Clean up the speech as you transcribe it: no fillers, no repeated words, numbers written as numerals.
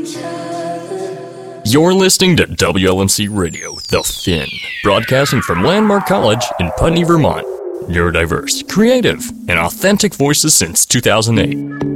You're listening to WLMC Radio, The Finn, broadcasting from Landmark College in Putney, Vermont. Neurodiverse, creative, and authentic voices since 2008.